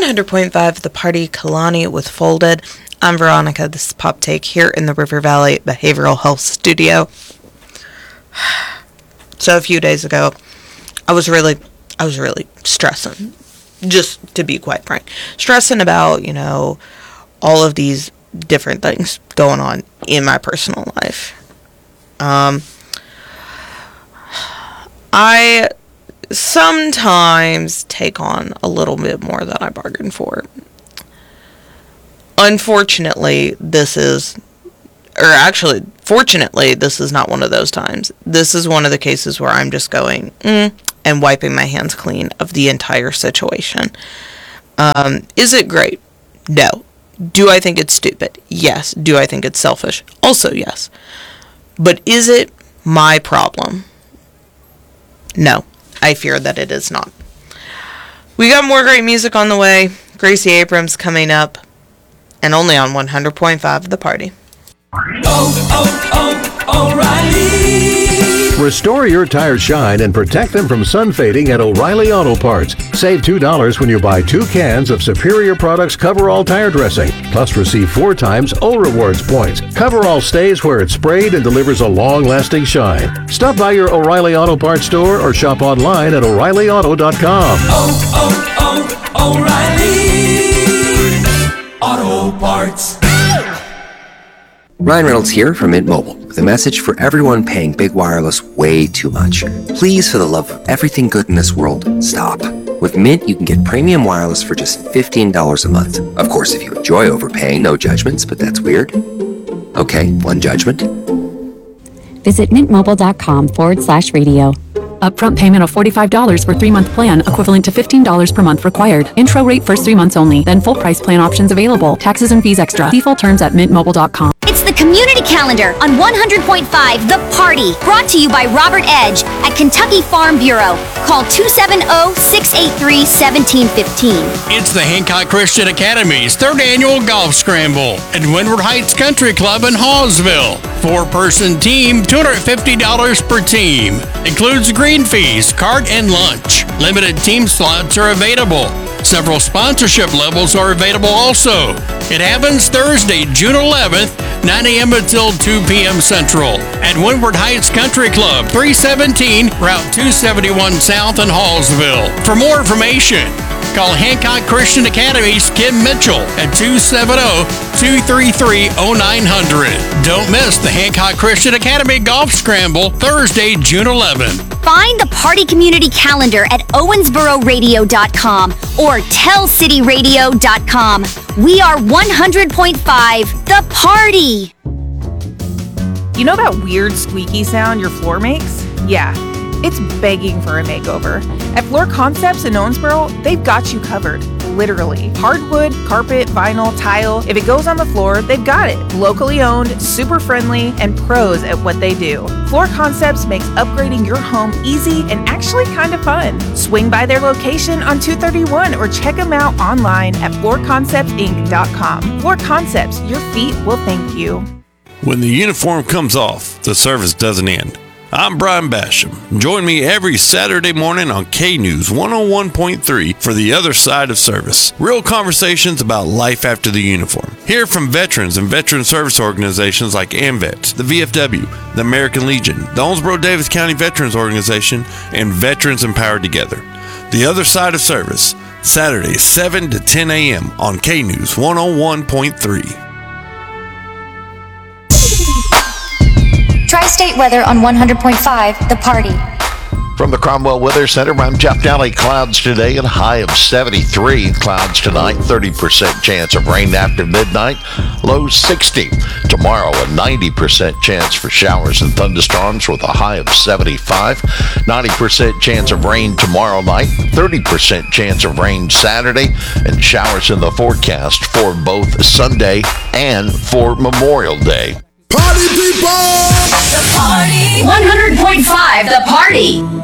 100.5 The Party, Kalani with Folded. I'm Veronica. This is Pop Take here in the River Valley Behavioral Health Studio. So a few days ago, I was really stressing, just to be quite frank. Stressing about, all of these different things going on in my personal life. I sometimes take on a little bit more than I bargained for. Unfortunately, fortunately, this is not one of those times. This is one of the cases where I'm just going, and wiping my hands clean of the entire situation. Is it great? No. Do I think it's stupid? Yes. Do I think it's selfish? Also, yes. But is it my problem? No. I fear that it is not. We got more great music on the way. Gracie Abrams coming up. And only on 100.5 The Party. O'Reilly! Restore your tires shine and protect them from sun fading at O'Reilly Auto Parts. Save $2 when you buy 2 cans of Superior Products Coverall Tire Dressing. Plus receive 4 times O-Rewards points. Coverall stays where it's sprayed and delivers a long-lasting shine. Stop by your O'Reilly Auto Parts store or shop online at O'ReillyAuto.com. O'Reilly Auto Parts. Ryan Reynolds here from Mint Mobile with a message for everyone paying big wireless way too much. Please, for the love of everything good in this world, stop. With Mint, you can get premium wireless for just $15 a month. Of course, if you enjoy overpaying, no judgments, but that's weird. Okay, one judgment. Visit mintmobile.com/radio. Upfront payment of $45 for 3-month plan, equivalent to $15 per month required. Intro rate first 3 months only, then full price plan options available. Taxes and fees extra. See full terms at mintmobile.com. It's the Community Calendar on 100.5 The Party, brought to you by Robert Edge at Kentucky Farm Bureau. Call 270-683-1715. It's the Hancock Christian Academy's 3rd annual golf scramble at Windward Heights Country Club in Hallsville. 4-person team, $250 per team. Includes green fees, cart, and lunch. Limited team slots are available. Several sponsorship levels are available also. It happens Thursday, June 11th, 9 a.m. until 2 p.m. Central at Windward Heights Country Club, 317 Route 271 South in Hallsville. For more information, call Hancock Christian Academy's Kim Mitchell at 270-233-0900. Don't miss the Hancock Christian Academy Golf Scramble, Thursday, June 11th. Find the Party Community Calendar at owensbororadio.com or tellcityradio.com. We are 100.5 The Party. You know that weird squeaky sound your floor makes? Yeah, it's begging for a makeover. At Floor Concepts in Owensboro, they've got you covered. Literally. Hardwood, carpet, vinyl, tile. If it goes on the floor, they've got it. Locally owned, super friendly, and pros at what they do. Floor Concepts makes upgrading your home easy and actually kind of fun. Swing by their location on 231 or check them out online at floorconceptsinc.com. Floor Concepts, your feet will thank you. When the uniform comes off, the service doesn't end. I'm Brian Basham. Join me every Saturday morning on K-News 101.3 for The Other Side of Service. Real conversations about life after the uniform. Hear from veterans and veteran service organizations like AMVETS, the VFW, the American Legion, the Owensboro-Davis County Veterans Organization, and Veterans Empowered Together. The Other Side of Service, Saturdays 7 to 10 a.m. on K-News 101.3. Tri-State weather on 100.5 The Party. From the Cromwell Weather Center, I'm Jeff Downey. Clouds today and a high of 73. Clouds tonight, 30% chance of rain after midnight. Low 60. Tomorrow, a 90% chance for showers and thunderstorms with a high of 75. 90% chance of rain tomorrow night. 30% chance of rain Saturday. And showers in the forecast for both Sunday and for Memorial Day. Party people! The Party! 100.5 The Party!